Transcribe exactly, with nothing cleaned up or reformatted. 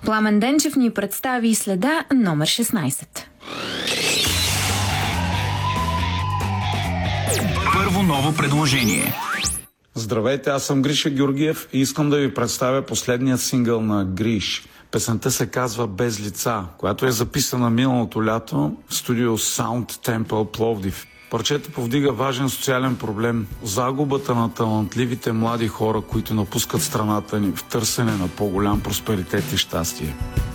Пламен Денчев ни представи Следа номер шестнайсет. Първо ново предложение. Здравейте, аз съм Гриша Георгиев и искам да ви представя последният сингъл на Гриш. Песента се казва "Без лица", която е записана миналото лято в студио Sound Temple Пловдив. Парчето повдига важен социален проблем – загубата на талантливите млади хора, които напускат страната ни в търсене на по-голям просперитет и щастие.